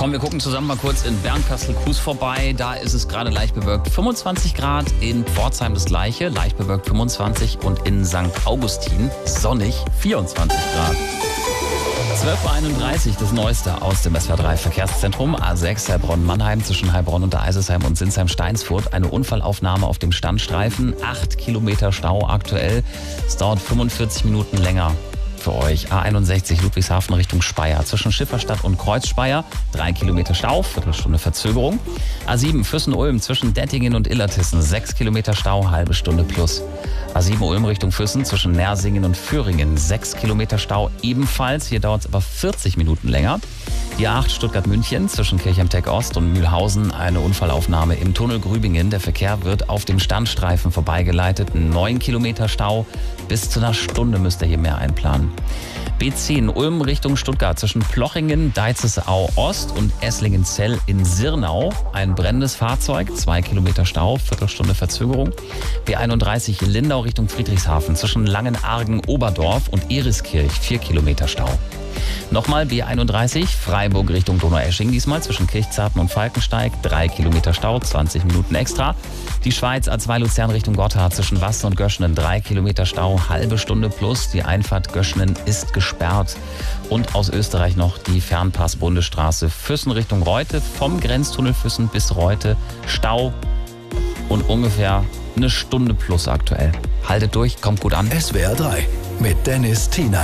Komm, wir gucken zusammen mal kurz in Bernkastel-Kues vorbei. Da ist es gerade leicht bewölkt 25 Grad. In Pforzheim das gleiche, leicht bewölkt 25. Und in St. Augustin sonnig 24 Grad. 12.31 Uhr, das Neueste aus dem SWR3 Verkehrszentrum. A6 Heilbronn-Mannheim zwischen Heilbronn und Eisesheim und Sinsheim-Steinsfurt. Eine Unfallaufnahme auf dem Standstreifen. 8 Kilometer Stau aktuell. Es dauert 45 Minuten länger für euch. A61 Ludwigshafen Richtung Speyer. Zwischen Schifferstadt und Kreuzspeyer 3 Kilometer Stau, Viertelstunde Verzögerung. A7 Füssen-Ulm zwischen Dettingen und Illertissen 6 Kilometer Stau, halbe Stunde plus. A7 Ulm Richtung Füssen zwischen Nersingen und Föhringen 6 Kilometer Stau ebenfalls. Hier dauert es aber 40 Minuten länger. Die A8 Stuttgart-München zwischen Kirchheim-Tech Ost und Mühlhausen eine Unfallaufnahme im Tunnel Grübingen. Der Verkehr wird auf dem Standstreifen vorbeigeleitet. 9 Kilometer Stau. Bis zu einer Stunde müsst ihr hier mehr einplanen. B10 Ulm Richtung Stuttgart zwischen Plochingen, Deizesau Ost und Esslingen-Zell in Sirnau. Ein brennendes Fahrzeug, 2 Kilometer Stau, Viertelstunde Verzögerung. B31 Lindau Richtung Friedrichshafen zwischen Langenargen-Oberdorf und Eriskirch 4 Kilometer Stau. Nochmal B31 Freiburg Richtung Donaueschingen, diesmal zwischen Kirchzarten und Falkensteig 3 Kilometer Stau, 20 Minuten extra. Die Schweiz A2 Luzern Richtung Gotthard zwischen Wassen und Göschenen 3 Kilometer Stau, halbe Stunde plus. Die Einfahrt Göschenen ist gesperrt. Und aus Österreich noch die Fernpass-Bundesstraße Füssen Richtung Reute, vom Grenztunnel Füssen bis Reute Stau und ungefähr eine Stunde plus aktuell. Haltet durch, kommt gut an. SWR3 mit Dennis Tiener.